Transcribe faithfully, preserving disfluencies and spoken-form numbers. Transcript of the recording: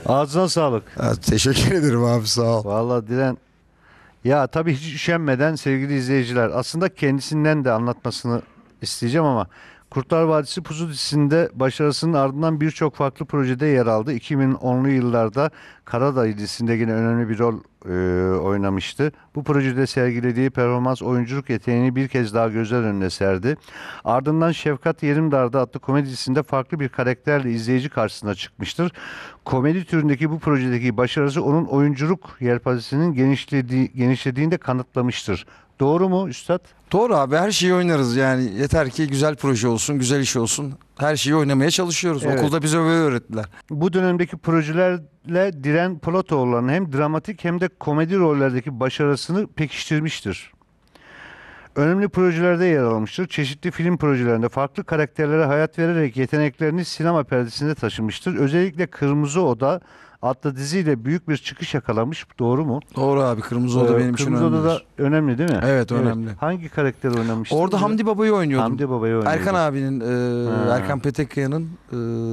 Ağzına sağlık. Ha, teşekkür ederim abi, sağ ol. Vallahi Diren, ya tabii hiç üşenmeden sevgili izleyiciler, aslında kendisinden de anlatmasını isteyeceğim ama Kurtlar Vadisi Pusu dizisinde başarısının ardından birçok farklı projede yer aldı. iki bin onlu yıllarda Karadayı dizisinde yine önemli bir rol e, oynamıştı. Bu projede sergilediği performans, oyunculuk yeteneğini bir kez daha gözler önüne serdi. Ardından Şefkat Yerimdar'da adlı komedi dizisinde farklı bir karakterle izleyici karşısına çıkmıştır. Komedi türündeki bu projedeki başarısı onun oyunculuk yelpazesinin genişlediği, genişlediğini de kanıtlamıştır. Doğru mu Üstad? Doğru abi, her şeyi oynarız yani, yeter ki güzel proje olsun, güzel iş olsun. Her şeyi oynamaya çalışıyoruz. Evet. Okulda bize böyle öğrettiler. Bu dönemdeki projelerle Diren Polatoğulları'nın hem dramatik hem de komedi rollerdeki başarısını pekiştirmiştir. Önemli projelerde yer almıştır. Çeşitli film projelerinde farklı karakterlere hayat vererek yeteneklerini sinema perdesinde taşımıştır. Özellikle Kırmızı Oda adlı diziyle büyük bir çıkış yakalamış. Doğru mu? Doğru abi, Kırmızı Oda Ee, benim için Kırmızı Oda da önemlidir. önemli değil mi? Evet, önemli. Hangi karakteri oynamıştır? Orada Hamdi Baba'yı oynuyordum. Hamdi Baba'yı oynuyordu. Erkan abinin, e, Ha. Erkan Petekkaya'nın e,